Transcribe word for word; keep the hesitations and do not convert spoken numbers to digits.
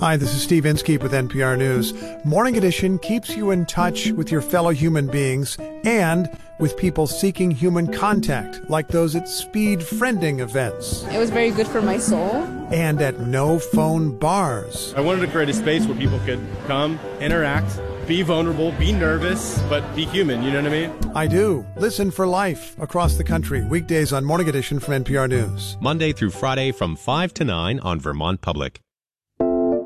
Hi, this is Steve Inskeep with N P R News. Morning Edition keeps you in touch with your fellow human beings and with people seeking human contact, like those at speed friending events. It was very good for my soul. And at no-phone bars. I wanted to create a space where people could come, interact, be vulnerable, be nervous, but be human, you know what I mean? I do. Listen for life across the country, weekdays on Morning Edition from N P R News. Monday through Friday from five to nine on Vermont Public.